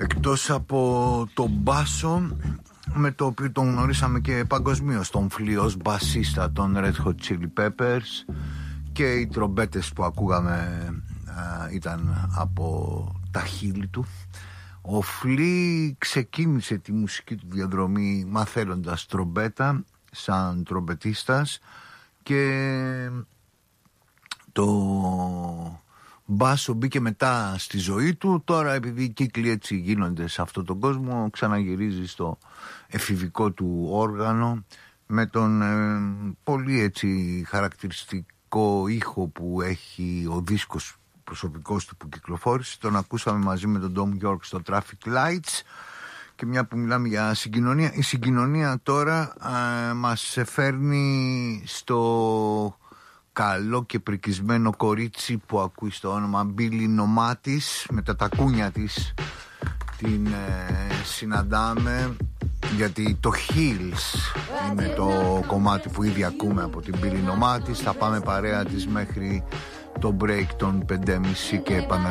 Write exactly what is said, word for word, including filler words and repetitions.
Εκτός από τον μπάσο, με το οποίο τον γνωρίσαμε και παγκοσμίως, τον φλοιός μπασίστα των Red Hot Chili Peppers, και οι τρομπέτες που ακούγαμε α, ήταν από τα χείλη του. Ο Φλή ξεκίνησε τη μουσική του διαδρομή μαθαίνοντας τρομπέτα σαν τρομπετίστας, και το μπάσο μπήκε μετά στη ζωή του. Τώρα, επειδή οι κύκλοι έτσι γίνονται σε αυτόν τον κόσμο, ξαναγυρίζει στο εφηβικό του όργανο με τον ε, πολύ έτσι χαρακτηριστικό ήχο που έχει ο δίσκος προσωπικός του που κυκλοφόρησε. Τον ακούσαμε μαζί με τον Dom York στο Traffic Lights. Και μια που μιλάμε για συγκοινωνία, η συγκοινωνία τώρα ε, μας φέρνει στο καλό και πρικισμένο κορίτσι που ακούει στο όνομα Μπίλι Νομάτης. Με τα τακούνια της την ε, συναντάμε, γιατί το Hills είναι το κομμάτι που ήδη ακούμε από την Μπίλι Νομάτης. Θα πάμε παρέα της μέχρι το break των πέντε και μισή και επαναρχόμαστε.